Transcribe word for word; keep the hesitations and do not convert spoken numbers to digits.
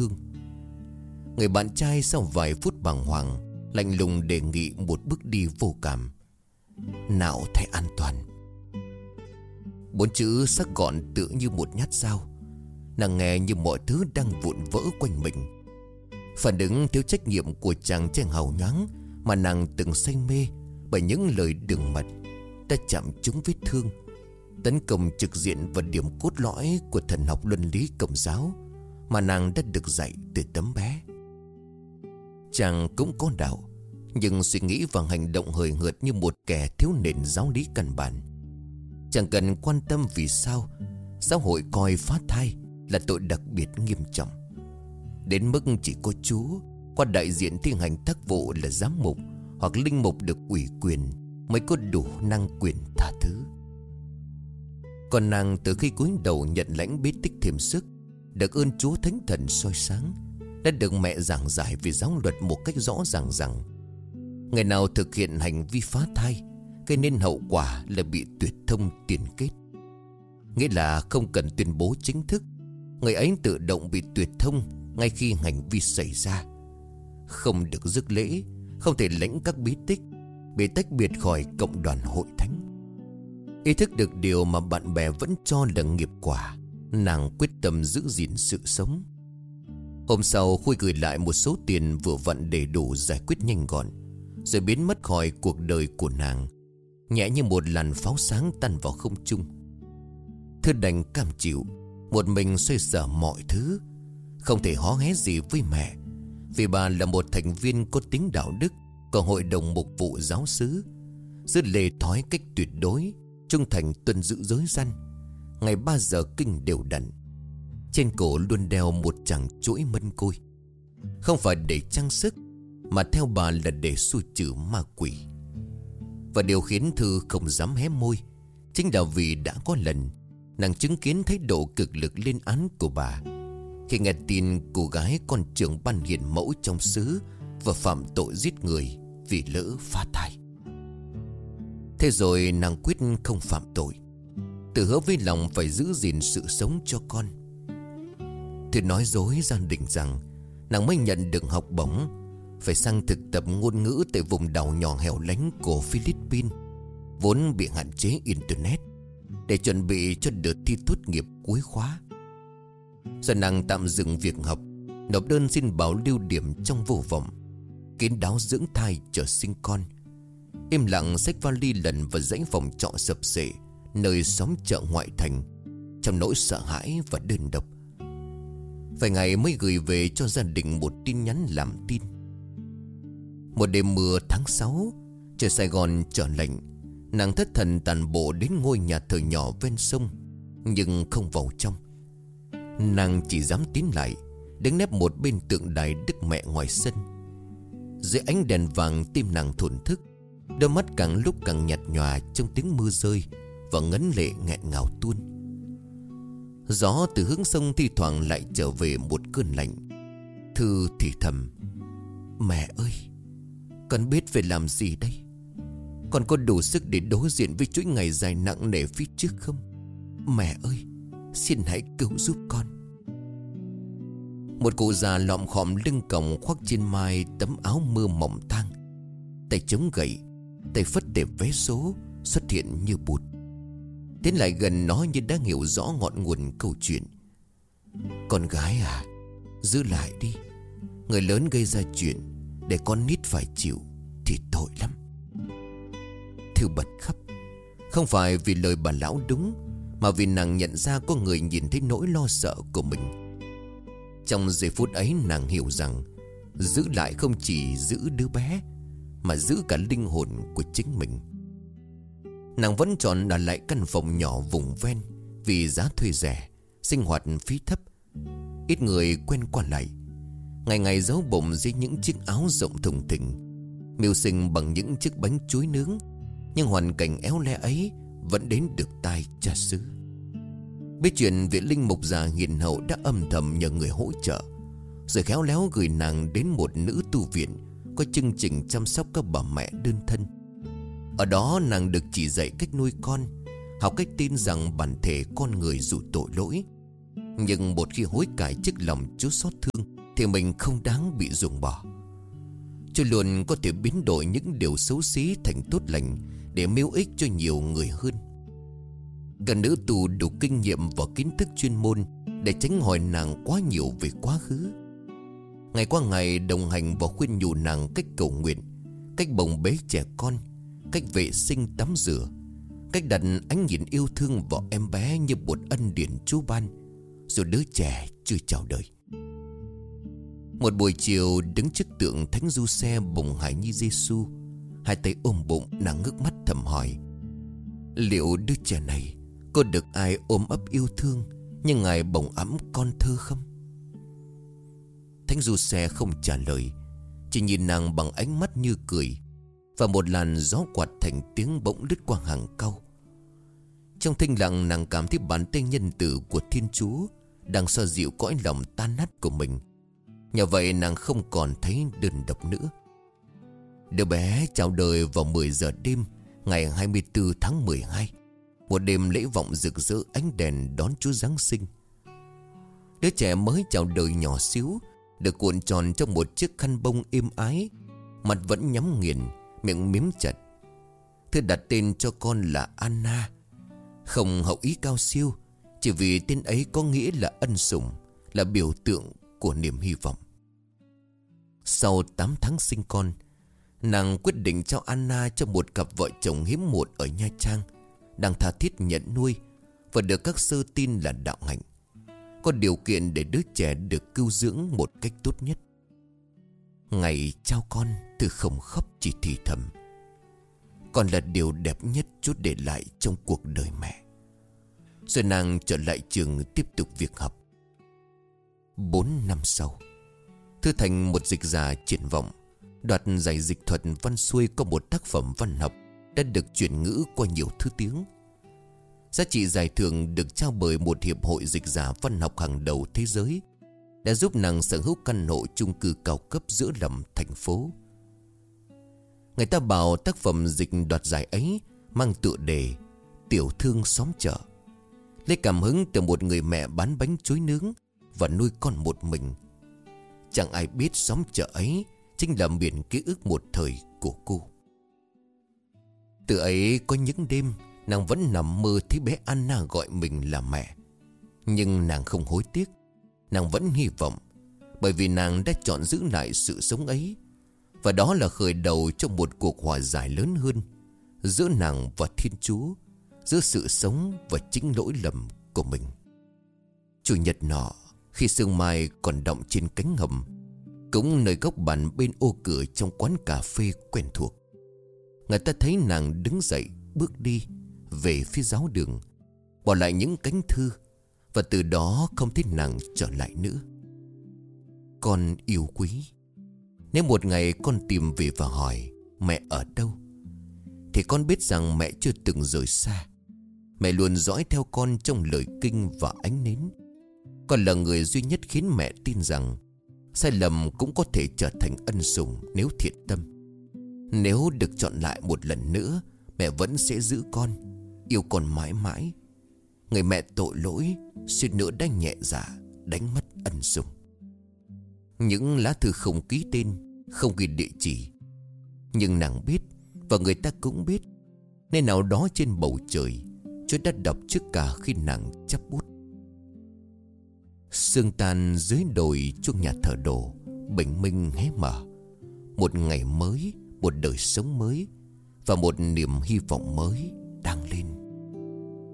thương. Người bạn trai sau vài phút bàng hoàng lạnh lùng đề nghị một bước đi vô cảm: "Nào thầy an toàn." Bốn chữ sắc gọn tựa như một nhát dao. Nàng nghe như mọi thứ đang vụn vỡ quanh mình. Phản ứng thiếu trách nhiệm của chàng trai hào nhoáng mà nàng từng say mê bởi những lời đường mật đã chạm trúng vết thương, tấn công trực diện vào điểm cốt lõi của thần học luân lý Công giáo mà nàng đã được dạy từ tấm bé. Chàng cũng có đạo, nhưng suy nghĩ và hành động hời hợt như một kẻ thiếu nền giáo lý căn bản. Chẳng cần quan tâm vì sao giáo hội coi phá thai là tội đặc biệt nghiêm trọng, đến mức chỉ có Chúa qua đại diện thi hành tác vụ là giám mục hoặc linh mục được ủy quyền mới có đủ năng quyền tha thứ. Còn nàng từ khi cúi đầu nhận lãnh bí tích thêm sức, được ơn Chúa Thánh Thần soi sáng, đã được mẹ giảng giải về giáo luật một cách rõ ràng rằng người nào thực hiện hành vi phá thai gây nên hậu quả là bị tuyệt thông tiền kết. Nghĩa là không cần tuyên bố chính thức, người ấy tự động bị tuyệt thông ngay khi hành vi xảy ra. Không được rước lễ, không thể lãnh các bí tích, bị tách biệt khỏi cộng đoàn hội thánh. Ý thức được điều mà bạn bè vẫn cho là nghiệp quả, nàng quyết tâm giữ gìn sự sống. Hôm sau Khôi gửi lại một số tiền vừa vặn đầy đủ giải quyết nhanh gọn, rồi biến mất khỏi cuộc đời của nàng, nhẹ như một làn pháo sáng tan vào không trung. Thư đành cam chịu, một mình xoay sở mọi thứ, không thể hó hé gì với mẹ, vì bà là một thành viên có tính đạo đức của hội đồng mục vụ giáo xứ, giữ lề thói cách tuyệt đối, trung thành tuân giữ giới răn, ngày ba giờ kinh đều đặn. Trên cổ luôn đeo một chàng chuỗi mân côi, không phải để trang sức mà theo bà là để xua trừ ma quỷ. Và điều khiến Thư không dám hé môi chính là vì đã có lần nàng chứng kiến thái độ cực lực lên án của bà khi nghe tin cô gái con trưởng ban hiền mẫu trong xứ và phạm tội giết người vì lỡ phá thai. Thế rồi nàng quyết không phạm tội, tự hứa với lòng phải giữ gìn sự sống cho con. Thư nói dối gia đình rằng nàng mới nhận được học bổng, phải sang thực tập ngôn ngữ tại vùng đảo nhỏ hẻo lánh của Philippines, vốn bị hạn chế internet, để chuẩn bị cho đợt thi tốt nghiệp cuối khóa. Rồi nàng tạm dừng việc học, nộp đơn xin bảo lưu điểm trong vô vọng, kín đáo dưỡng thai chờ sinh con, im lặng xách vali lần vào dãy phòng trọ sập xệ nơi xóm chợ ngoại thành, trong nỗi sợ hãi và đơn độc. Vài ngày mới gửi về cho gia đình một tin nhắn làm tin. Một đêm mưa tháng sáu, trời Sài Gòn trở lạnh. Nàng thất thần tàn bộ đến ngôi nhà thờ nhỏ ven sông, nhưng không vào trong. Nàng chỉ dám tiến lại, đứng nép một bên tượng đài Đức Mẹ ngoài sân. Dưới ánh đèn vàng tim nàng thổn thức, đôi mắt càng lúc càng nhạt nhòa trong tiếng mưa rơi và ngấn lệ nghẹn ngào tuôn. Gió từ hướng sông thi thoảng lại trở về một cơn lạnh. Thư thì thầm: "Mẹ ơi, con biết phải làm gì đây? Con có đủ sức để đối diện với chuỗi ngày dài nặng nề phía trước không? Mẹ ơi, xin hãy cứu giúp con." Một cụ già lọm khọm lưng còng khoác trên mai tấm áo mưa mỏng tang, tay chống gậy, tay phất tệp vé số, xuất hiện như bụt. Tiến lại gần nói như đã hiểu rõ ngọn nguồn câu chuyện: "Con gái à, giữ lại đi. Người lớn gây ra chuyện để con nít phải chịu thì tội lắm." Thư bật khóc, không phải vì lời bà lão đúng, mà vì nàng nhận ra có người nhìn thấy nỗi lo sợ của mình. Trong giây phút ấy nàng hiểu rằng giữ lại không chỉ giữ đứa bé, mà giữ cả linh hồn của chính mình. Nàng vẫn chọn ở lại căn phòng nhỏ vùng ven vì giá thuê rẻ, sinh hoạt phí thấp, ít người quen qua lại. Ngày ngày giấu bụng dưới những chiếc áo rộng thùng thình, mưu sinh bằng những chiếc bánh chuối nướng. Nhưng hoàn cảnh éo le ấy vẫn đến được tai cha xứ. Biết chuyện vị linh mục già hiền hậu đã âm thầm nhờ người hỗ trợ, rồi khéo léo gửi nàng đến một nữ tu viện có chương trình chăm sóc các bà mẹ đơn thân. Ở đó nàng được chỉ dạy cách nuôi con, học cách tin rằng bản thể con người dù tội lỗi, nhưng một khi hối cải trước lòng Chúa xót thương. thì mình không đáng bị ruồng bỏ. Chúa luôn có thể biến đổi những điều xấu xí thành tốt lành để mưu ích cho nhiều người hơn. Cả nữ tù đủ kinh nghiệm và kiến thức chuyên môn để tránh hỏi nàng quá nhiều về quá khứ. Ngày qua ngày đồng hành và khuyên nhủ nàng cách cầu nguyện, cách bồng bế trẻ con, cách vệ sinh tắm rửa, cách đặt ánh nhìn yêu thương vào em bé như một ân điển Chúa ban, rồi đứa trẻ chưa chào đời. Một buổi chiều đứng trước tượng Thánh Giuse bồng hài nhi Giêsu, hai tay ôm bụng, nàng ngước mắt thầm hỏi: liệu đứa trẻ này có được ai ôm ấp yêu thương như Ngài bồng ẵm con thơ không? Thánh Giuse không trả lời, chỉ nhìn nàng bằng ánh mắt như cười. Và một làn gió quạt thành tiếng bỗng lướt qua hàng cau. Trong thinh lặng, nàng cảm thấy bàn tay nhân từ của Thiên Chúa đang xoa dịu cõi lòng tan nát của mình. Nhờ vậy nàng không còn thấy đơn độc nữa. Đứa bé chào đời vào mười giờ đêm ngày hai mươi tư tháng mười hai, một đêm lễ vọng rực rỡ ánh đèn đón Chúa Giáng sinh. Đứa trẻ mới chào đời nhỏ xíu được cuộn tròn trong một chiếc khăn bông êm ái, mặt vẫn nhắm nghiền, miệng miếm chặt. Thư đặt tên cho con là Anna, không hậu ý cao siêu, chỉ vì tên ấy có nghĩa là ân sủng, là biểu tượng của niềm hy vọng. Sau tám tháng sinh con, nàng quyết định trao Anna cho một cặp vợ chồng hiếm muộn ở Nha Trang, đang tha thiết nhận nuôi và được các sơ tin là đạo hạnh, có điều kiện để đứa trẻ được cứu dưỡng một cách tốt nhất. Ngày trao con, Thư không khóc, chỉ thì thầm: con là điều đẹp nhất Chúa để lại trong cuộc đời mẹ. Rồi nàng trở lại trường tiếp tục việc học. Bốn năm sau, Thư thành một dịch giả triển vọng, đoạt giải dịch thuật văn xuôi, có một tác phẩm văn học đã được chuyển ngữ qua nhiều thứ tiếng. Giá trị giải thưởng được trao bởi một hiệp hội dịch giả văn học hàng đầu thế giới, đã giúp nàng sở hữu căn hộ chung cư cao cấp giữa lòng thành phố. Người ta bảo tác phẩm dịch đoạt giải ấy mang tựa đề Tiểu thương xóm chợ, lấy cảm hứng từ một người mẹ bán bánh chuối nướng và nuôi con một mình. Chẳng ai biết xóm chợ ấy chính là miền ký ức một thời của cô. Từ ấy có những đêm nàng vẫn nằm mơ thấy bé Anna gọi mình là mẹ. Nhưng nàng không hối tiếc, nàng vẫn hy vọng, bởi vì nàng đã chọn giữ lại sự sống ấy. Và đó là khởi đầu cho một cuộc hòa giải lớn hơn giữa nàng và Thiên Chúa, giữa sự sống và chính lỗi lầm của mình. Chủ nhật nọ, khi sương mai còn đọng trên cánh hầm, cũng nơi góc bàn bên ô cửa trong quán cà phê quen thuộc, người ta thấy nàng đứng dậy bước đi về phía giáo đường, bỏ lại những cánh thư, và từ đó không thấy nàng trở lại nữa. Con yêu quý, nếu một ngày con tìm về và hỏi mẹ ở đâu, thì con biết rằng mẹ chưa từng rời xa. Mẹ luôn dõi theo con trong lời kinh và ánh nến. Con là người duy nhất khiến mẹ tin rằng sai lầm cũng có thể trở thành ân sủng nếu thiện tâm. Nếu được chọn lại một lần nữa, mẹ vẫn sẽ giữ con, yêu con mãi mãi. Người mẹ tội lỗi, suýt nữa đã nhẹ dạ đánh mất ân sủng. Những lá thư không ký tên, không ghi địa chỉ, nhưng nàng biết, và người ta cũng biết, nên nào đó trên bầu trời, Chúa đã đọc trước cả khi nàng chắp bút. Sương tan dưới đồi, chuông nhà thờ đổ bình minh hé mở. Một ngày mới, một đời sống mới, và một niềm hy vọng mới